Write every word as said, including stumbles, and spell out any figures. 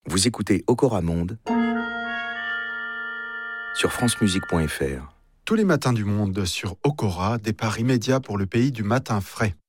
Vous écoutez Okora Monde sur francemusique point f r. Tous les matins du monde sur Okora, départ immédiat pour le pays du matin frais.